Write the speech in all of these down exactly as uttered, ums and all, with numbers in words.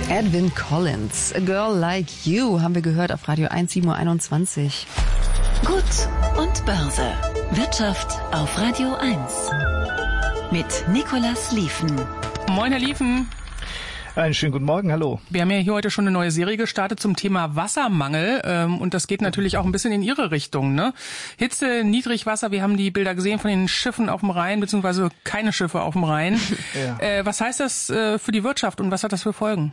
Edwin Collins, A Girl Like You, haben wir gehört auf Radio eins, sieben Uhr einundzwanzig. Gut und Börse. Wirtschaft auf Radio eins. Mit Nicolas Liefen. Moin, Herr Liefen. Einen schönen guten Morgen, hallo. Wir haben ja hier heute schon eine neue Serie gestartet zum Thema Wassermangel ähm, und das geht natürlich auch ein bisschen in Ihre Richtung, ne? Hitze, Niedrigwasser, wir haben die Bilder gesehen von den Schiffen auf dem Rhein, beziehungsweise keine Schiffe auf dem Rhein. Ja. Äh, was heißt das äh, für die Wirtschaft und was hat das für Folgen?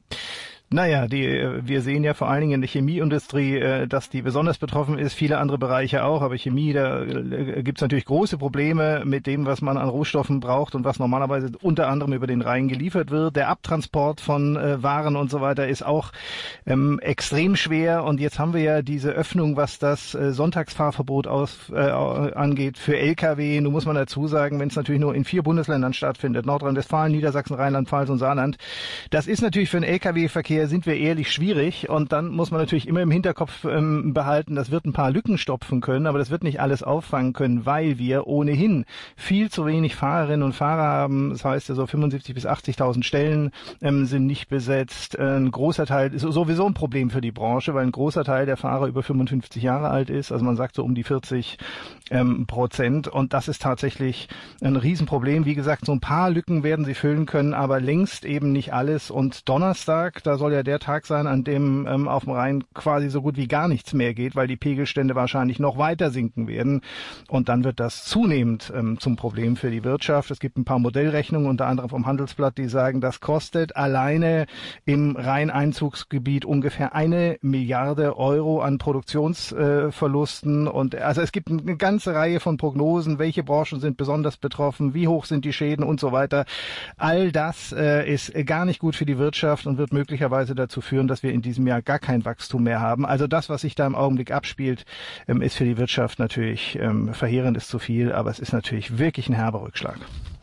Naja, die, wir sehen ja vor allen Dingen in der Chemieindustrie, dass die besonders betroffen ist, viele andere Bereiche auch, aber Chemie, da gibt es natürlich große Probleme mit dem, was man an Rohstoffen braucht und was normalerweise unter anderem über den Rhein geliefert wird. Der Abtransport von äh, Waren und so weiter ist auch ähm, extrem schwer und jetzt haben wir ja diese Öffnung, was das äh, Sonntagsfahrverbot aus, äh, angeht für L K W. Nun muss man dazu sagen, wenn es natürlich nur in vier Bundesländern stattfindet, Nordrhein-Westfalen, Niedersachsen, Rheinland-Pfalz und Saarland, das ist natürlich für den L K W-Verkehr, sind wir ehrlich, schwierig und dann muss man natürlich immer im Hinterkopf ähm, behalten, das wird ein paar Lücken stopfen können, aber das wird nicht alles auffangen können, weil wir ohnehin viel zu wenig Fahrerinnen und Fahrer haben. Das heißt ja so fünfundsiebzigtausend bis achtzigtausend Stellen ähm, sind nicht besetzt. Ein großer Teil ist sowieso ein Problem für die Branche, weil ein großer Teil der Fahrer über fünfundfünfzig Jahre alt ist, also man sagt so um die vierzig ähm, Prozent und das ist tatsächlich ein Riesenproblem. Wie gesagt, so ein paar Lücken werden sie füllen können, aber längst eben nicht alles und Donnerstag, da soll ja der Tag sein, an dem ähm, auf dem Rhein quasi so gut wie gar nichts mehr geht, weil die Pegelstände wahrscheinlich noch weiter sinken werden. Und dann wird das zunehmend ähm, zum Problem für die Wirtschaft. Es gibt ein paar Modellrechnungen, unter anderem vom Handelsblatt, die sagen, das kostet alleine im Rheineinzugsgebiet ungefähr eine Milliarde Euro an Produktionsverlusten. Äh, und also es gibt eine ganze Reihe von Prognosen, welche Branchen sind besonders betroffen, wie hoch sind die Schäden und so weiter. All das äh, ist gar nicht gut für die Wirtschaft und wird möglicherweise dazu führen, dass wir in diesem Jahr gar kein Wachstum mehr haben. Also das, was sich da im Augenblick abspielt, ähm, ist für die Wirtschaft natürlich ähm, verheerend, ist zu viel, aber es ist natürlich wirklich ein herber Rückschlag.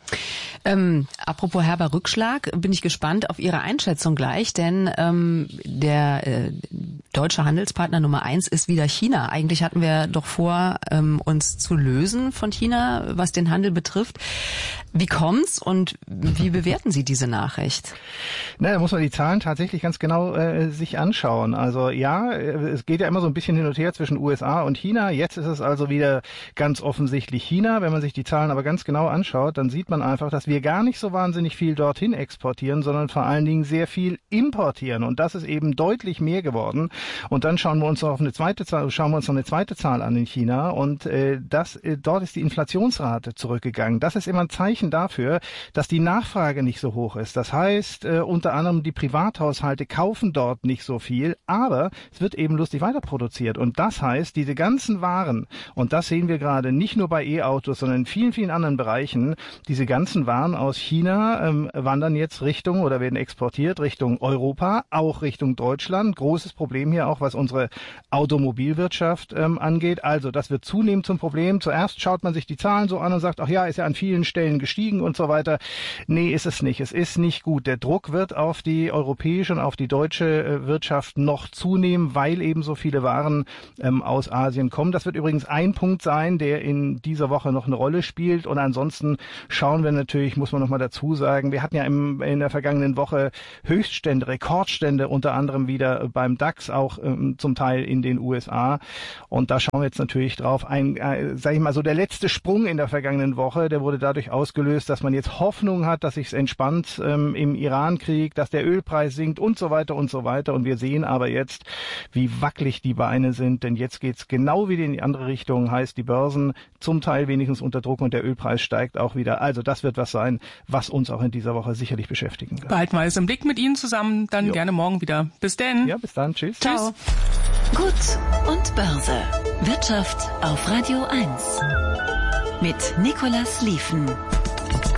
Ähm, apropos herber Rückschlag, bin ich gespannt auf Ihre Einschätzung gleich, denn ähm, der äh, deutsche Handelspartner Nummer eins ist wieder China. Eigentlich hatten wir doch vor, ähm, uns zu lösen von China, was den Handel betrifft. Wie kommt's und wie bewerten Sie diese Nachricht? Na, da muss man die Zahlen tatsächlich ganz genau äh, sich anschauen. Also ja, es geht ja immer so ein bisschen hin und her zwischen U S A und China. Jetzt ist es also wieder ganz offensichtlich China. Wenn man sich die Zahlen aber ganz genau anschaut, dann sieht man einfach, dass wir gar nicht so wahnsinnig viel dorthin exportieren, sondern vor allen Dingen sehr viel importieren. Und das ist eben deutlich mehr geworden. Und dann schauen wir uns noch auf eine zweite Zahl, schauen wir uns noch eine zweite Zahl an in China. Und äh, das, äh, dort ist die Inflationsrate zurückgegangen. Das ist immer ein Zeichen dafür, dass die Nachfrage nicht so hoch ist. Das heißt, äh, unter anderem die Privathaushalte kaufen dort nicht so viel, aber es wird eben lustig weiter produziert. Und das heißt, diese ganzen Waren, und das sehen wir gerade nicht nur bei E-Autos, sondern in vielen, vielen anderen Bereichen, diese ganzen Waren aus China ähm, wandern jetzt Richtung oder werden exportiert Richtung Europa, auch Richtung Deutschland. Großes Problem hier auch, was unsere Automobilwirtschaft ähm, angeht. Also das wird zunehmend zum Problem. Zuerst schaut man sich die Zahlen so an und sagt, ach ja, ist ja an vielen Stellen gestiegen und so weiter. Nee, ist es nicht. Es ist nicht gut. Der Druck wird auf die europäische und auf die deutsche äh, Wirtschaft noch zunehmen, weil eben so viele Waren ähm, aus Asien kommen. Das wird übrigens ein Punkt sein, der in dieser Woche noch eine Rolle spielt. Und ansonsten schauen wir natürlich, muss man noch mal dazu sagen, wir hatten ja im, in der vergangenen Woche Höchststände, Rekordstände, unter anderem wieder beim DAX, auch ähm, zum Teil in den U S A. Und da schauen wir jetzt natürlich drauf. Ein, äh, sag ich mal, so der letzte Sprung in der vergangenen Woche, der wurde dadurch ausgelöst, dass man jetzt Hoffnung hat, dass sich's entspannt ähm, im Irankrieg, dass der Ölpreis sinkt und so weiter und so weiter. Und wir sehen aber jetzt, wie wackelig die Beine sind, denn jetzt geht's genau wieder in die andere Richtung, heißt die Börsen zum Teil wenigstens unter Druck und der Ölpreis steigt auch wieder. Also das wird was sein, was uns auch in dieser Woche sicherlich beschäftigen wird. Behalten wir es im Blick mit Ihnen zusammen, dann jo. gerne morgen wieder. Bis denn. Ja, bis dann. Tschüss. Ciao. Gut und Börse. Wirtschaft auf Radio eins. Mit Nicolas Liefen.